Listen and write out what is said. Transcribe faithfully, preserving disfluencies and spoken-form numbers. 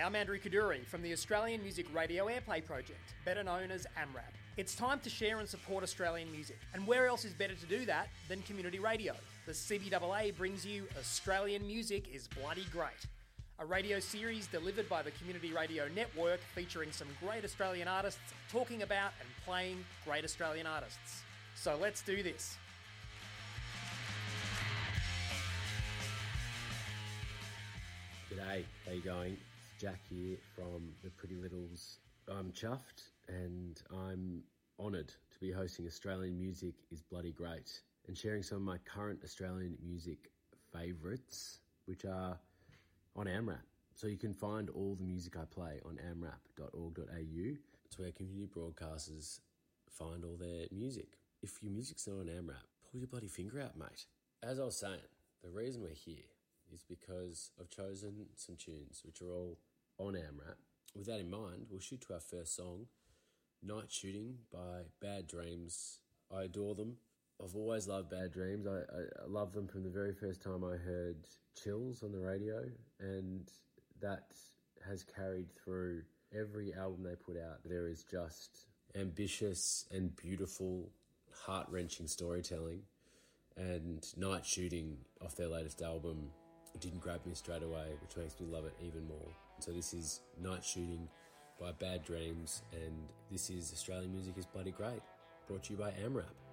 I'm Andrew Kaduri from the Australian Music Radio Airplay Project, better known as AMRAP. It's time to share and support Australian music, and where else is better to do that than community radio? The C B A A brings you Australian Music is Bloody Great, a radio series delivered by the Community Radio Network featuring some great Australian artists talking about and playing great Australian artists. So let's do this. G'day, how you going? It's Jack here from the Pretty Littles. I'm chuffed and I'm honoured to be hosting Australian Music is Bloody Great and sharing some of my current Australian music favourites, which are on AMRAP. So you can find all the music I play on amrap dot org dot a u. It's where community broadcasters find all their music. If your music's not on AMRAP, pull your bloody finger out, mate. As I was saying, the reason we're here is because I've chosen some tunes which are all on AMRAP. With that in mind, we'll shoot to our first song, Night Shooting by Bad Dreams. I adore them. I've always loved Bad Dreams. I, I, I love them from the very first time I heard Chills on the radio, and that has carried through every album they put out. There is just ambitious and beautiful, heart-wrenching storytelling, and Night Shooting off their latest album didn't grab me straight away, which makes me love it even more. So this is Night Shooting by Bad Dreams, and this is Australian Music is Bloody Great, brought to you by AMRAP.